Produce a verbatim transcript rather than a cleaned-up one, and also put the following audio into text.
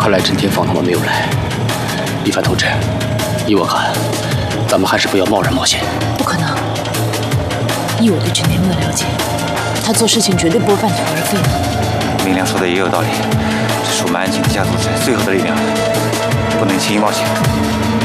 看来陈天放他们没有来。一凡同志，依我看，咱们还是不要贸然冒险。 不可能！依我对陈天乐的了解，他做事情绝对不会半途而废的。 明亮说的也有道理，这是我们安庆家族之最后的力量，不能轻易冒险。